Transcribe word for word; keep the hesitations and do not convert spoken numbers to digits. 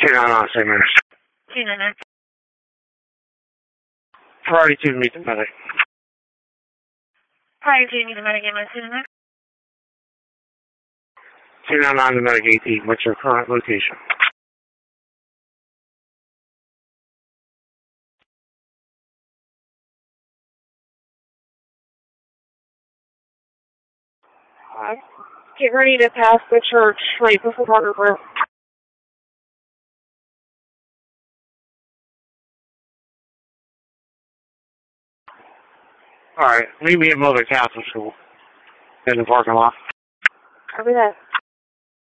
two nine nine, Saint Mary's. two nine nine. Priority two to meet the medic. Prior to meet the medic, am I sitting there? two nine nine to medic eighteen. What's your current location? Uh, get ready to pass the church right before Parker Brook. Alright, meet me at Mother Catholic School in the parking lot. Copy that.